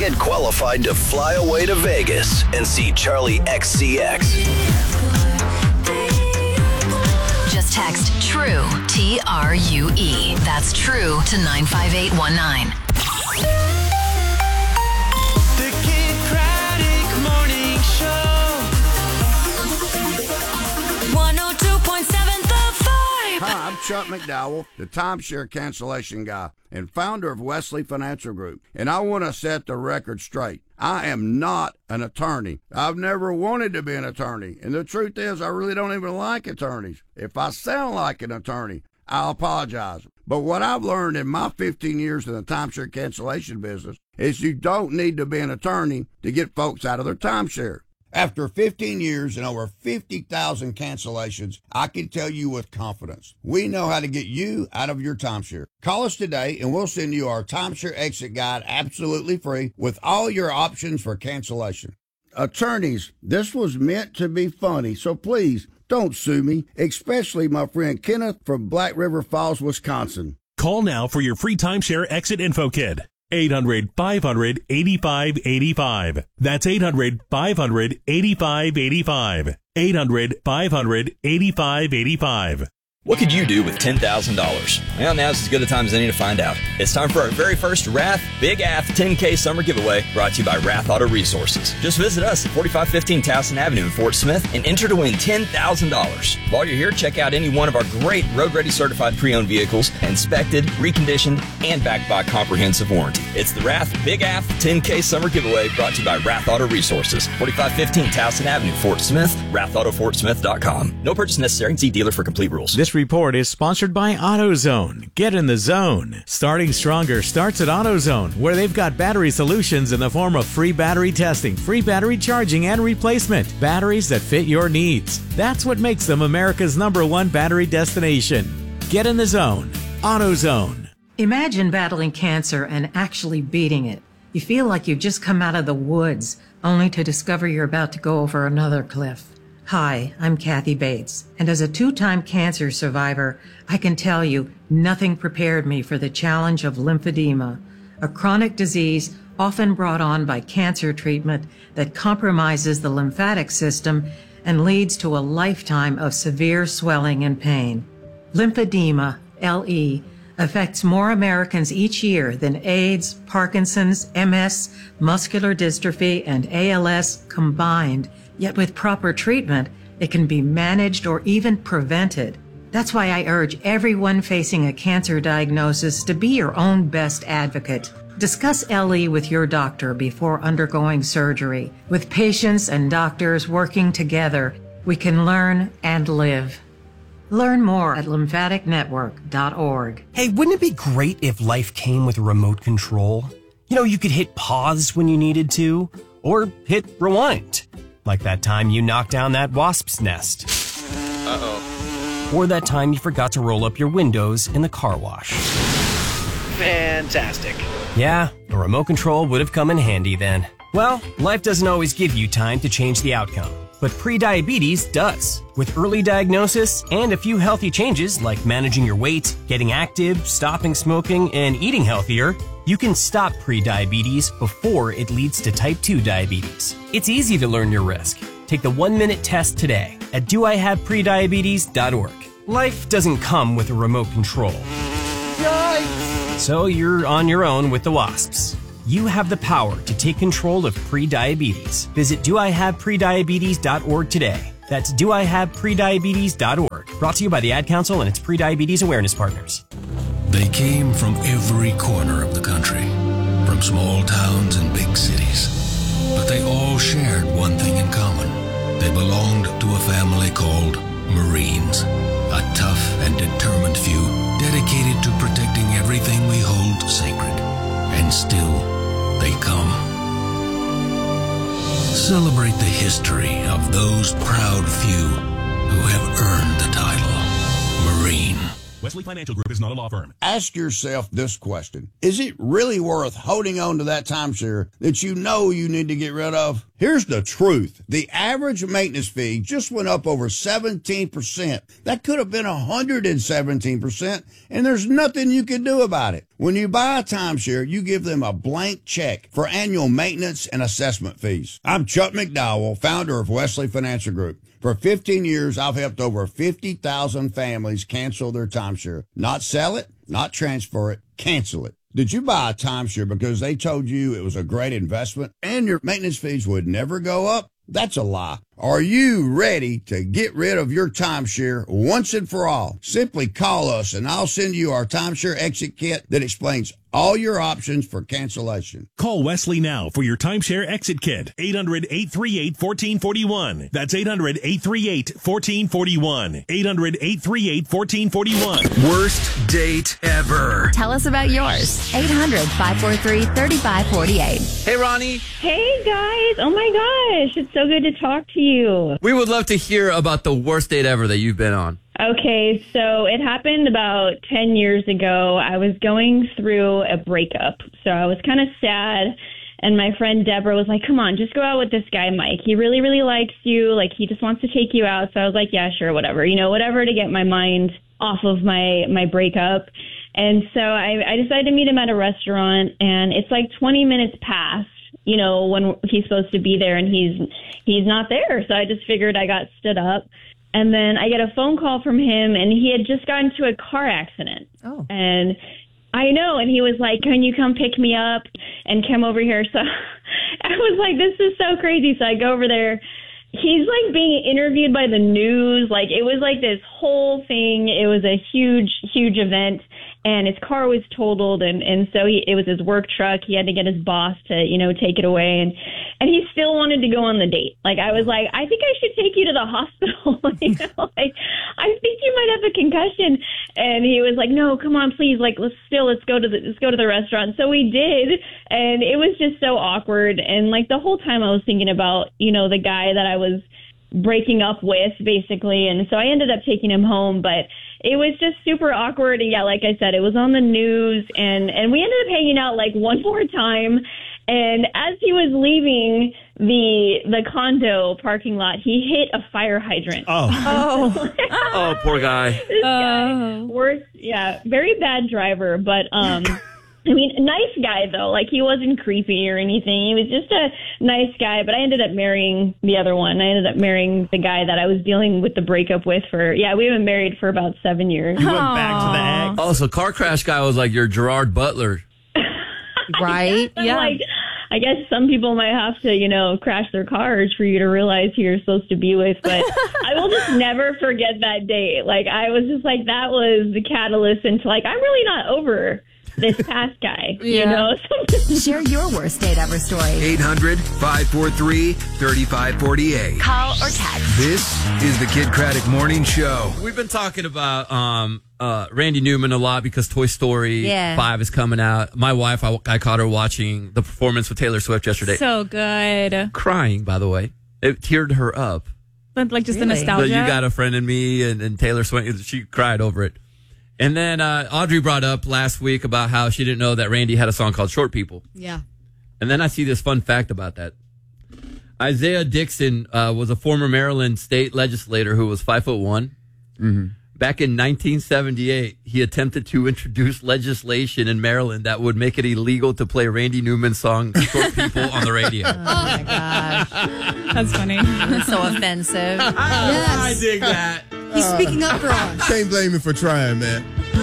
Get qualified to fly away to Vegas and see Charlie XCX. Just text TRUE, TRUE. That's TRUE to 95819. The Kid Craddock Morning Show. 102.7 The Vibe. Hi, I'm Chuck McDowell, the timeshare cancellation guy and founder of Wesley Financial Group. And I want to set the record straight. I am not an attorney. I've never wanted to be an attorney. And the truth is, I really don't even like attorneys. If I sound like an attorney, I'll apologize. But what I've learned in my 15 years in the timeshare cancellation business is you don't need to be an attorney to get folks out of their timeshare. After 15 years and over 50,000 cancellations, I can tell you with confidence, we know how to get you out of your timeshare. Call us today and we'll send you our timeshare exit guide absolutely free with all your options for cancellation. Attorneys, this was meant to be funny, so please don't sue me, especially my friend Kenneth from Black River Falls, Wisconsin. Call now for your free timeshare exit info kit. 800-500-8585. That's 800-500-8585. 800-500-8585. What could you do with $10,000? Well, now's as good a time as any to find out. It's time for our very first Rath Big AF 10K Summer Giveaway, brought to you by Rath Auto Resources. Just visit us at 4515 Towson Avenue in Fort Smith and enter to win $10,000. While you're here, check out any one of our great road-ready certified pre-owned vehicles, inspected, reconditioned, and backed by comprehensive warranty. It's the Rath Big AF 10K Summer Giveaway, brought to you by Rath Auto Resources, 4515 Towson Avenue, Fort Smith, rathautofortsmith.com. No purchase necessary. See dealer for complete rules. This report is sponsored by AutoZone. Get in the zone. Starting stronger starts at AutoZone, where they've got battery solutions in the form of free battery testing, free battery charging and replacement, batteries that fit your needs. That's what makes them America's #1 battery destination. Get in the zone. AutoZone. Imagine battling cancer and actually beating it. You feel like you've just come out of the woods, only to discover you're about to go over another cliff. Hi, I'm Kathy Bates, and as a 2-time cancer survivor, I can tell you nothing prepared me for the challenge of lymphedema, a chronic disease often brought on by cancer treatment that compromises the lymphatic system and leads to a lifetime of severe swelling and pain. Lymphedema, LE, affects more Americans each year than AIDS, Parkinson's, MS, muscular dystrophy, and ALS combined. Yet with proper treatment, it can be managed or even prevented. That's why I urge everyone facing a cancer diagnosis to be your own best advocate. Discuss LE with your doctor before undergoing surgery. With patients and doctors working together, we can learn and live. Learn more at lymphaticnetwork.org. Hey, wouldn't it be great if life came with a remote control? You know, you could hit pause when you needed to, or hit rewind. Like that time you knocked down that wasp's nest. Uh-oh. Or that time you forgot to roll up your windows in the car wash. Fantastic. Yeah, a remote control would have come in handy then. Well, life doesn't always give you time to change the outcome, but prediabetes does. With early diagnosis and a few healthy changes like managing your weight, getting active, stopping smoking, and eating healthier, you can stop prediabetes before it leads to type 2 diabetes. It's easy to learn your risk. Take the 1-minute test today at doihaveprediabetes.org. Life doesn't come with a remote control. Yikes! So you're on your own with the wasps. You have the power to take control of prediabetes. Visit doihaveprediabetes.org today. That's doihaveprediabetes.org. Brought to you by the Ad Council and its Prediabetes Awareness Partners. They came from every corner of the country, from small towns and big cities. But they all shared one thing in common. They belonged to a family called Marines, a tough and determined few dedicated to protecting everything we hold sacred. And still, they come. Celebrate the history of those proud few who have earned the title Marine. Wesley Financial Group is not a law firm. Ask yourself this question. Is it really worth holding on to that timeshare that you know you need to get rid of? Here's the truth. The average maintenance fee just went up over 17%. That could have been 117%, and there's nothing you can do about it. When you buy a timeshare, you give them a blank check for annual maintenance and assessment fees. I'm Chuck McDowell, founder of Wesley Financial Group. For 15 years, I've helped over 50,000 families cancel their timeshare. Not sell it, not transfer it, cancel it. Did you buy a timeshare because they told you it was a great investment and your maintenance fees would never go up? That's a lie. Are you ready to get rid of your timeshare once and for all? Simply call us and I'll send you our timeshare exit kit that explains all your options for cancellation. Call Wesley now for your timeshare exit kit. 800-838-1441. That's 800-838-1441. 800-838-1441. Worst date ever. Tell us about yours. 800-543-3548. Hey, Ronnie. Hey, guys. Oh, my gosh. It's so good to talk to you. We would love to hear about the worst date ever that you've been on. Okay, so it happened about 10 years ago. I was going through a breakup, so I was kind of sad, and my friend Deborah was like, come on, just go out with this guy, Mike. He really, really likes you. Like, he just wants to take you out. So I was like, yeah, sure, whatever. You know, whatever to get my mind off of my breakup. And so I decided to meet him at a restaurant, and it's like 20 minutes past, you know, when he's supposed to be there, and he's not there. So I just figured I got stood up. And then I get a phone call from him, and he had just gotten into a car accident. Oh. And I know, and he was like, can you come pick me up and come over here? So I was like, this is so crazy. So I go over there. He's like being interviewed by the news. Like, it was like this whole thing. It was a huge, huge event. And his car was totaled, and so it was his work truck. He had to get his boss to, you know, take it away, and he still wanted to go on the date. Like, I was like, I think I should take you to the hospital. You know, like, I think you might have a concussion. And he was like, no, come on, please. Like, let's go to the restaurant. So we did, and it was just so awkward. And like the whole time I was thinking about, you know, the guy that I was breaking up with, basically. And so I ended up taking him home, but it was just super awkward. And yeah, like I said, it was on the news, and we ended up hanging out like one more time. And as he was leaving the condo parking lot, he hit a fire hydrant. Oh, poor guy. This guy, worst, yeah, very bad driver, but I mean, nice guy, though. Like, he wasn't creepy or anything. He was just a nice guy, but I ended up marrying the other one. I ended up marrying the guy that I was dealing with the breakup with we've been married for about 7 years. You went back to the ex. Oh, so car crash guy was like your Gerard Butler. Right? Yeah. Like, I guess some people might have to, you know, crash their cars for you to realize who you're supposed to be with. But I will just never forget that date. Like, I was just like, that was the catalyst into, like, I'm really not over this past guy, you know? Share your worst date ever story. 800-543-3548. Call or text. This is the Kid Craddock Morning Show. We've been talking about Randy Newman a lot because Toy Story 5 is coming out. My wife, I caught her watching the performance with Taylor Swift yesterday. So good. Crying, by the way. It teared her up. But like just the nostalgia. You Got a Friend in Me and Taylor Swift, she cried over it. And then Audrey brought up last week about how she didn't know that Randy had a song called Short People. Yeah. And then I see this fun fact about that. Isaiah Dixon was a former Maryland state legislator who was 5'1". Mm-hmm. Back in 1978, he attempted to introduce legislation in Maryland that would make it illegal to play Randy Newman's song Short People on the radio. Oh, my gosh. That's funny. That's so offensive. I dig that. He's speaking up for us. Can't blame him for trying, man.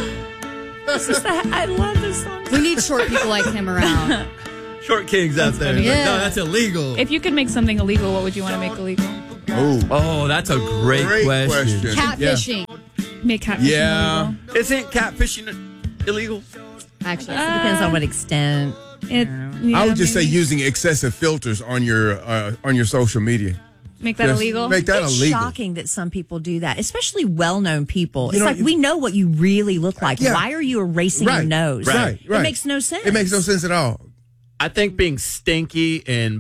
I love this song. We need short people like him around. Short kings out there. funny. Like, Yeah. no, that's illegal. If you could make something illegal, what would you want to make illegal? Oh, that's a great question. Catfishing. Make catfishing illegal. Isn't catfishing illegal? Actually, It depends on what extent. I would just say using excessive filters on your social media. Make that illegal? Make that It's illegal. shocking that some people do that, especially well-known people. You It's know, like, we know what you really look like. Yeah. Why are you erasing your nose? Right. It makes no sense. It makes no sense at all. I think being stinky in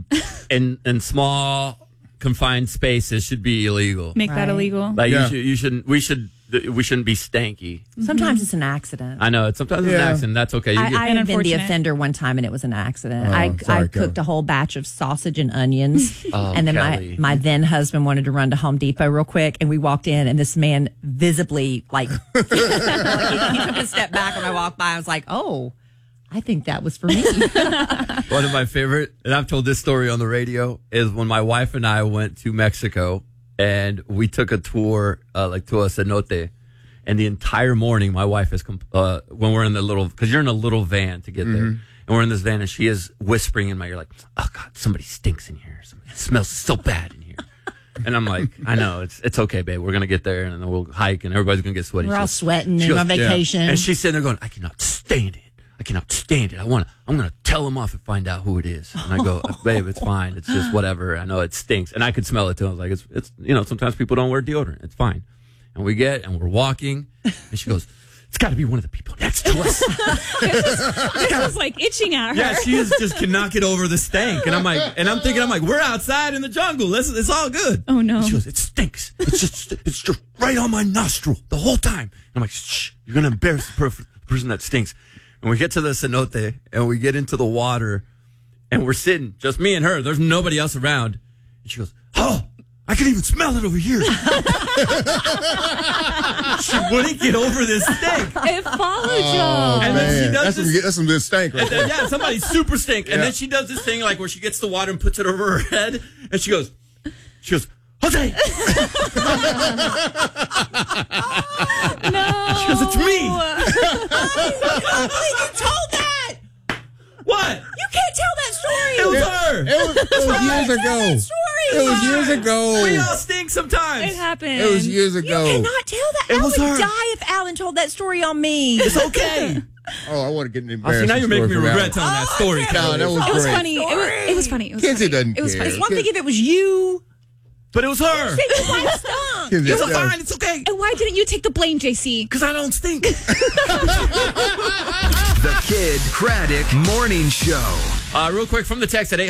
small confined spaces should be illegal. Make that illegal. Like we should we shouldn't be stanky. Sometimes it's an accident. I know. Sometimes it's an accident. That's okay. You I get- have been the offender one time, and it was an accident. Oh, I sorry, cooked a whole batch of sausage and onions, Oh, and then Kelly. my then husband wanted to run to Home Depot real quick, and we walked in, and this man visibly like he took a step back when I walked by. I was like, oh, I think that was for me. One of my favorite, and I've told this story on the radio, is when my wife and I went to Mexico and we took a tour, to a cenote. And the entire morning, my wife is, when we're in the little, because you're in a little van to get there. And we're in this van and she is whispering in my ear, like, oh God, somebody stinks in here. It smells so bad in here. And I'm like, I know, it's okay, babe. We're going to get there and then we'll hike and everybody's going to get sweaty. We're all sweating she and goes, on vacation. And she's sitting there going, I cannot stand it. I cannot stand it. I'm going to tell him off and find out who it is. And I go, babe, it's fine. It's just whatever. I know it stinks. And I could smell it too. I was like, it's sometimes people don't wear deodorant. It's fine. And we're walking and she goes, it's got to be one of the people next to us. This was like itching at her. Yeah, she just cannot get over the stank. And I'm like, we're outside in the jungle. It's all good. Oh no. And she goes, it stinks. It's just right on my nostril the whole time. And I'm like, shh, you're going to embarrass the person that stinks. And we get to the cenote and we get into the water and we're sitting, just me and her. There's nobody else around. And she goes, oh, I can even smell it over here. She wouldn't get over this stink. It followed you. And then she does That's some good stank right there. yeah, somebody's super stink. And then she does this thing like where she gets the water and puts it over her head. And she goes, Jose. No. She goes, it's me. You told that. What? You can't tell that story. It was her. It was years ago. It was years ago. We all stink sometimes. It happened. It was years ago. You cannot tell that. It I was would her. die if Alan told that story on me. It's okay. Oh, I want to get an Oh, embarrassing see, now you're making me story from regret telling that story. No, that was It was great. funny. It was funny. It was Kenzie funny. doesn't It was care. funny. It's one thing if it was you. But it was her. Say your wife stunk. Kenzie, It's fine. It's okay. And why didn't you take the blame, JC? Because I don't stink. The Kid Craddock Morning Show. Real quick from the text at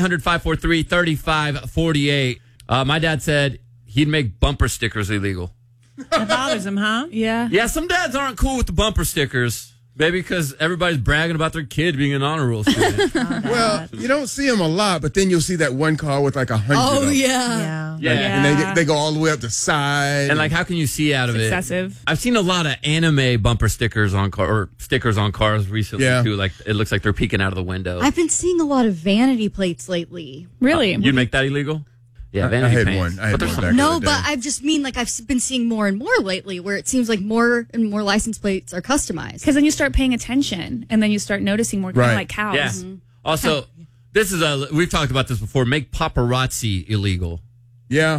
800-543-3548. My dad said he'd make bumper stickers illegal. That bothers him, huh? Yeah. Yeah, some dads aren't cool with the bumper stickers. Maybe because everybody's bragging about their kid being an honor roll student. Well, you don't see them a lot, but then you'll see that one car with like 100 of them. Yeah. And they go all the way up the side. And like, how can you see out of It's it? excessive. I've seen a lot of anime bumper stickers on stickers on cars recently too. Like it looks like they're peeking out of the window. I've been seeing a lot of vanity plates lately. Really? You'd make that illegal? Yeah, I vanity had paints. one. I had But there's one some- back in No, the day. but I just mean like I've been seeing more and more lately where it seems like more and more license plates are customized. Because then you start paying attention, and then you start noticing more, kind of Right. like cows. Yeah. Also, this is we've talked about this before. Make paparazzi illegal. Yeah.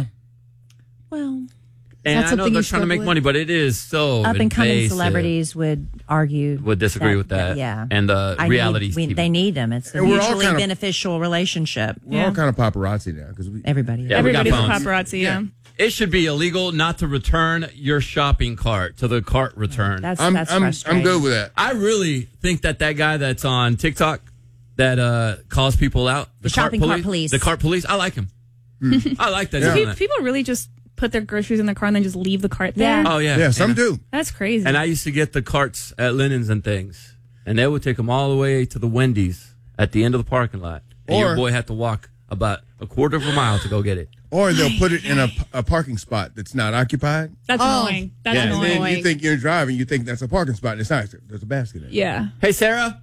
Well, And I know something they're you trying to make struggle money, but it is so up and coming invasive. celebrities would argue. Would disagree with that. Yeah. And reality TV. They need them. It's a And we're all mutually kind of- beneficial relationship. We're all kind of paparazzi now because Everybody. Yeah, we got Everybody's a phones. paparazzi, yeah. It should be illegal not to return your shopping cart to the cart return. That's I'm frustrating. good with that. I really think that guy that's on TikTok that calls people out, The shopping cart police. the cart police, I like him. I like that. Yeah. he's doing that. People really just put their groceries in the car and then just leave the cart there. Yeah. Oh yeah, Yeah, some And- do. That's crazy. And I used to get the carts at Lennon's and things, and they would take them all the way to the Wendy's at the end of the parking lot, and your Or- boy had to walk about a quarter of a mile to go get it. Or they'll put it in a parking spot that's not occupied. That's annoying. That's Yeah. And then annoying. you think you're driving, you think that's a parking spot, and it's not. There's a basket in it. Yeah. Hey, Sarah.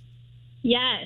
Yes.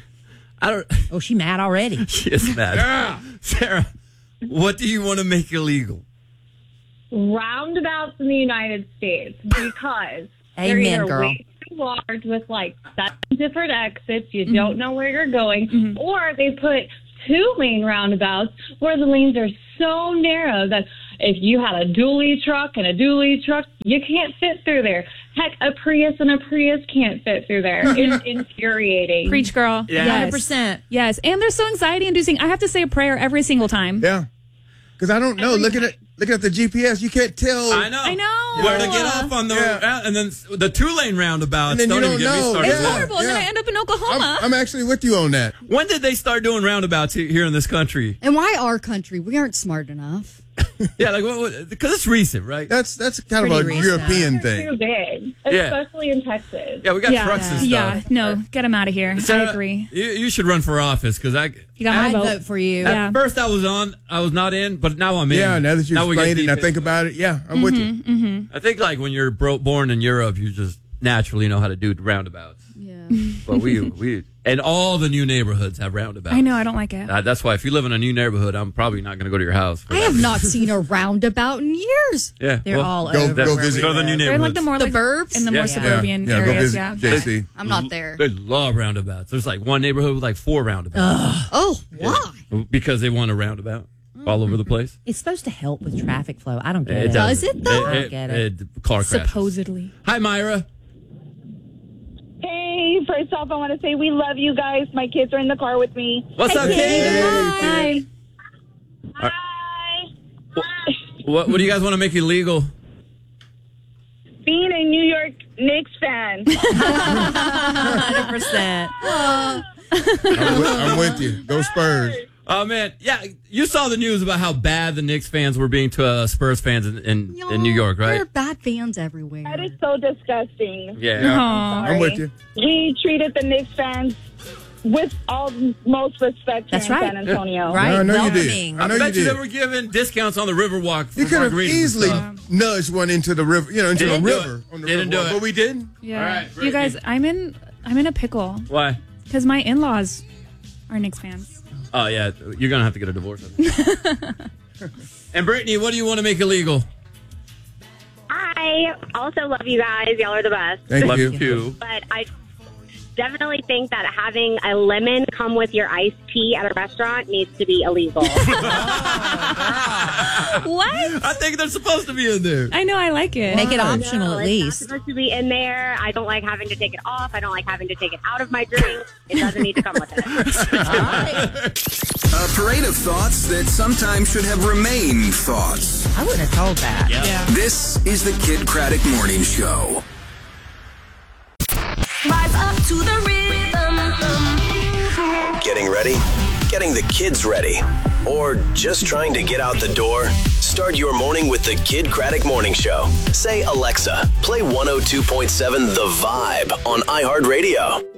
I don't. Oh, she mad already. She is mad. Sarah, what do you want to make illegal? Roundabouts in the United States because they're Amen, either girl. way too large with like 7 different exits. You don't know where you're going, or they put 2 main roundabouts where the lanes are so narrow that if you had a dually truck and a dually truck, you can't fit through there. Heck, a Prius and a Prius can't fit through there. It's infuriating. Preach, girl. Yeah. Yes. 100%. Yes. And they're so anxiety inducing. I have to say a prayer every single time. Yeah. Because I don't know. Looking at the GPS, you can't tell. I know. I know. Where to get off on the and then the 2-lane roundabouts. And then you don't even don't get me know. started. It's on that. horrible. And then I end up in Oklahoma. I'm actually with you on that. When did they start doing roundabouts here in this country? And why our country? We aren't smart enough. Yeah, like because it's recent, right? That's kind of a recent. European Too thing. big, Yeah. especially in Texas. Yeah, we got trucks and stuff. Yeah, no, get him out of here. Sarah, I agree. You should run for office because You got my I'd vote. vote for you. At Yeah. first I was not in, but now I'm in. Yeah, now that you we get explained it and I deep think in. about it, yeah, I'm with you. Mm-hmm. I think like when you're born in Europe, you just naturally know how to do roundabouts. Yeah. But we and all the new neighborhoods have roundabouts. I know, I don't like it. That's why if you live in a new neighborhood, I'm probably not going to go to your house. I have not seen a roundabout in years. Yeah, They're all go over. go where visit. we Go to the new live. They're in like neighborhoods. the more The like burbs? in the more Yeah. suburban Yeah, go areas. visit Yeah. JC. I'm not there. They love roundabouts. There's like one neighborhood with like 4 roundabouts. Oh, why? Because they want a roundabout all over the place. It's supposed to help with traffic flow. I don't get it. Does it, though? I don't get it. Car crashes. Supposedly. Hi, Myra. Hey, first off, I want to say we love you guys. My kids are in the car with me. What's up, Kate? Hi. Hi. What do you guys want to make illegal? Being a New York Knicks fan. 100%. I'm with you. Go Spurs. Oh, man. Yeah, you saw the news about how bad the Knicks fans were being to Spurs fans in New York, There are right? bad fans everywhere. That is so disgusting. Yeah. I'm with you. We treated the Knicks fans with most respect here That's in right. San Antonio. Right? Yeah, I know you did. Welcoming. I know I bet you did. they were giving discounts on the Riverwalk for You could have margaritas and easily stuff. nudged one into the river, into the Didn't do river. it. On the Didn't river, do it. But we didn't. Yeah. All right, you guys, Brittany. I'm in a pickle Why? because my in-laws are Knicks fans. Oh, yeah. You're going to have to get a divorce. And Brittany, what do you want to make illegal? I also love you guys. Y'all are the best. Thank Love you. you. But I definitely think that having a lemon come with your iced tea at a restaurant needs to be illegal. What? I think they're supposed to be in there. I know, I like it. Make it optional No, at it's least. not supposed to be in there. I don't like having to take it off. I don't like having to take it out of my drink. It doesn't need to come with it. A parade of thoughts that sometimes should have remained thoughts. I wouldn't have told that. Yeah. This is the Kid Craddock Morning Show. Rise up to the rhythm. Getting ready? Getting the kids ready? Or just trying to get out the door? Start your morning with the Kid Craddock Morning Show. Say, Alexa, play 102.7 The Vibe on iHeartRadio.